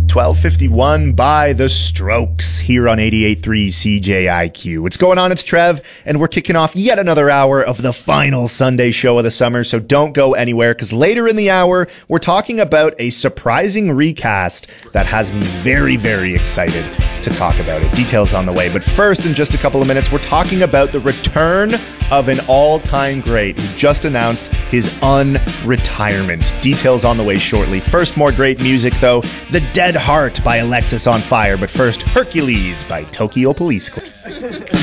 12:51 by The Strokes here on 88.3 CJIQ. What's going on? It's Trev, and we're kicking off yet another hour of the final Sunday show of the summer, so don't go anywhere, because later in the hour, we're talking about a surprising recast that has me very, very excited to talk about it. Details on the way, but first, in just a couple of minutes, we're talking about the return of an all-time great who just announced his unretirement. Details on the way shortly. First, more great music, though. The Dead Heart by Alexis on Fire, but first, Hercules by Tokyo Police Club.